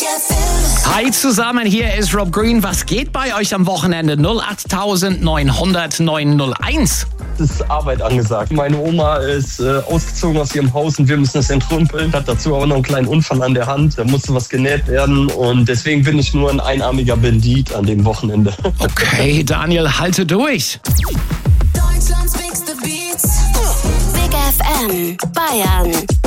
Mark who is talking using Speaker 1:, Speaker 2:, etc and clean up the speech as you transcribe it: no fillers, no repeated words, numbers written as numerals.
Speaker 1: Hi zusammen, hier ist Rob Green. Was geht bei euch am Wochenende? 08900 901.
Speaker 2: Es ist Arbeit angesagt. Meine Oma ist ausgezogen aus ihrem Haus und wir müssen es entrümpeln. Hat dazu aber noch einen kleinen Unfall an der Hand. Da musste was genäht werden und deswegen bin ich nur ein einarmiger Bandit an dem Wochenende.
Speaker 1: Okay, Daniel, halte durch.
Speaker 3: Deutschlands Big Beats. Big FM, Bayern.